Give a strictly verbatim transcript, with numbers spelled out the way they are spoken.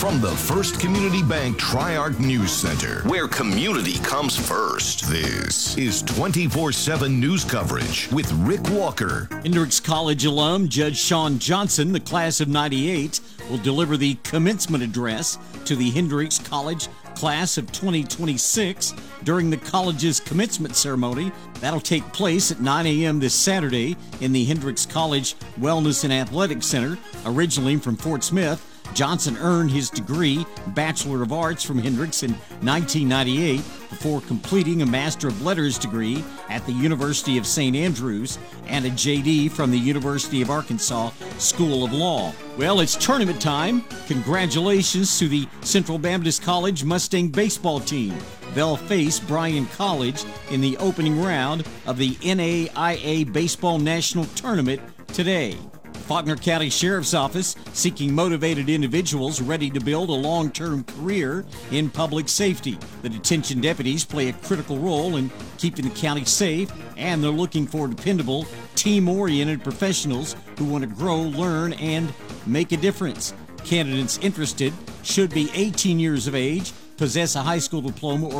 From the First Community Bank Tri-Arc News Center, where community comes first, this is twenty-four seven news coverage with Rick Walker. Hendrix College alum Judge Sean Johnson, the class of ninety-eight, will deliver the commencement address to the Hendrix College class of twenty twenty-six during the college's commencement ceremony. That'll take place at nine a.m. this Saturday in the Hendrix College Wellness and Athletic Center. Originally from Fort Smith, Johnson earned his degree, Bachelor of Arts, from Hendrix in nineteen ninety-eight before completing a Master of Letters degree at the University of Saint Andrews and a J D from the University of Arkansas School of Law. Well, it's tournament time. Congratulations to the Central Baptist College Mustang baseball team. They'll face Bryan College in the opening round of the N A I A Baseball National Tournament today. Faulkner County Sheriff's Office seeking motivated individuals ready to build a long-term career in public safety. The detention deputies play a critical role in keeping the county safe, and they're looking for dependable, team-oriented professionals who want to grow, learn, and make a difference. Candidates interested should be eighteen years of age, possess a high school diploma or